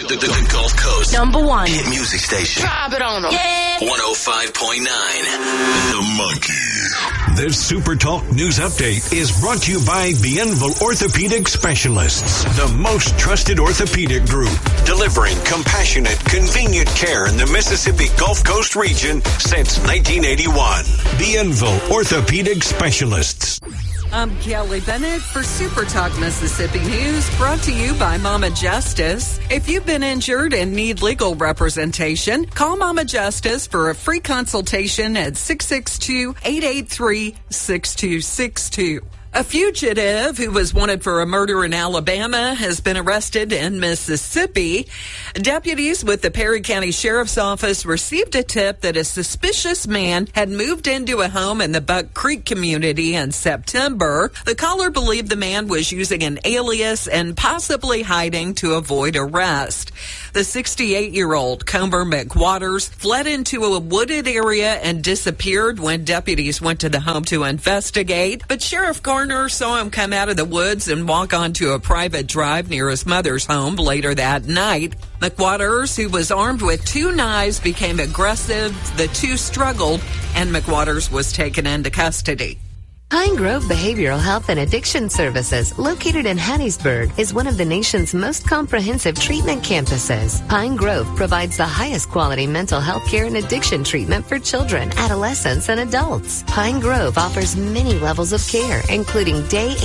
The Gulf Coast #1 hit music station. Drop it on them. Yeah. 105.9 The Monkey. This Super Talk News Update is brought to you by Bienville Orthopedic Specialists, the most trusted orthopedic group, delivering compassionate, convenient care in the Mississippi Gulf Coast region since 1981. Bienville Orthopedic Specialists. I'm Kelly Bennett for Super Talk Mississippi News, brought to you by Mama Justice. If you've been injured and need legal representation, call Mama Justice for a free consultation at 662-883-6262. A fugitive who was wanted for a murder in Alabama has been arrested in Mississippi. Deputies with the Perry County Sheriff's Office received a tip that a suspicious man had moved into a home in the Buck Creek community in September. The caller believed the man was using an alias and possibly hiding to avoid arrest. The 68-year-old Comer McWaters fled into a wooded area and disappeared when deputies went to the home to investigate. But Sheriff Garner saw him come out of the woods and walk onto a private drive near his mother's home later that night. McWaters, who was armed with 2 knives, became aggressive. The two struggled, and McWaters was taken into custody. Pine Grove Behavioral Health and Addiction Services, located in Hattiesburg, is one of the nation's most comprehensive treatment campuses. Pine Grove provides the highest quality mental health care and addiction treatment for children, adolescents, and adults. Pine Grove offers many levels of care, including day